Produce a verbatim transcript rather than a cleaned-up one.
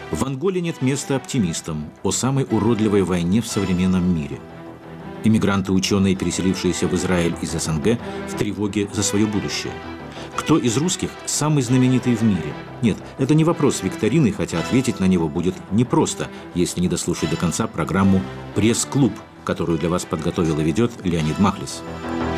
В Анголе нет места оптимистам о самой уродливой войне в современном мире. Иммигранты-ученые, переселившиеся в Израиль из СНГ, в тревоге за свое будущее. Кто из русских самый знаменитый в мире? Нет, это не вопрос викторины, хотя ответить на него будет непросто, если не дослушать до конца программу «Пресс-клуб», которую для вас подготовил и ведет Леонид Махлис.